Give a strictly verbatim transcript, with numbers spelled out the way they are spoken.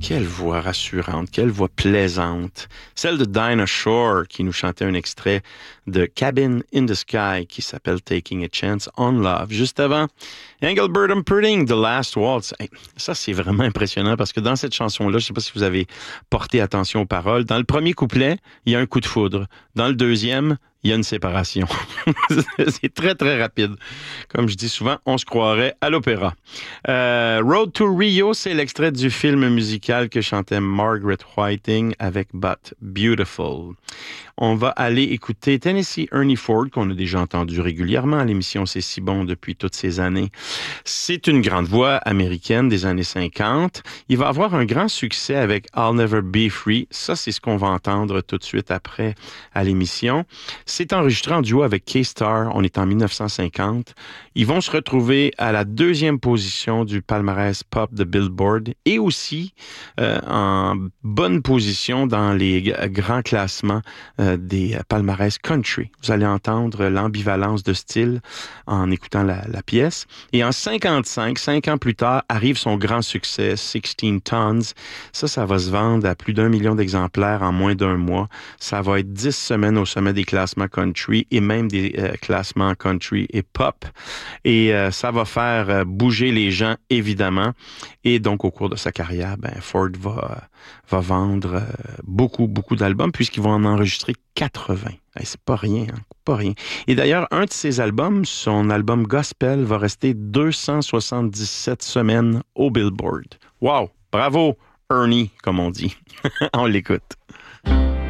Quelle voix rassurante, quelle voix plaisante. Celle de Dinah Shore qui nous chantait un extrait de Cabin in the Sky qui s'appelle Taking a Chance on Love. Juste avant, Engelbert Humperdinck, The Last Waltz. Hey, ça, c'est vraiment impressionnant parce que dans cette chanson-là, je ne sais pas si vous avez porté attention aux paroles, dans le premier couplet, il y a un coup de foudre. Dans le deuxième, il y a une séparation. C'est très, très rapide. Comme je dis souvent, on se croirait à l'opéra. Euh, Road to Rio, c'est l'extrait du film musical que chantait Margaret Whiting avec But Beautiful. On va aller écouter Tennessee Ernie Ford, qu'on a déjà entendu régulièrement à l'émission C'est si bon depuis toutes ces années. C'est une grande voix américaine des années cinquante. Il va avoir un grand succès avec I'll Never Be Free. Ça, c'est ce qu'on va entendre tout de suite après à l'émission. C'est enregistré en duo avec K-Star. On est en dix-neuf cent cinquante. Ils vont se retrouver à la deuxième position du palmarès pop de Billboard et aussi euh, en bonne position dans les g- grands classements euh, des palmarès country. Vous allez entendre l'ambivalence de style en écoutant la, la pièce. Et en cinquante-cinq, cinq ans plus tard, arrive son grand succès, sixteen Tons. Ça, ça va se vendre à plus d'un million d'exemplaires en moins d'un mois. Ça va être dix semaines au sommet des classements country et même des euh, classements country et pop. Et euh, ça va faire euh, bouger les gens, évidemment. Et donc, au cours de sa carrière, ben, Ford va, va vendre euh, beaucoup, beaucoup d'albums puisqu'ils vont en enregistrer quatre-vingts. Hey, c'est pas rien, hein? Pas rien. Et d'ailleurs, un de ses albums, son album Gospel, va rester deux cent soixante-dix-sept semaines au Billboard. Wow! Bravo, Ernie, comme on dit. On l'écoute.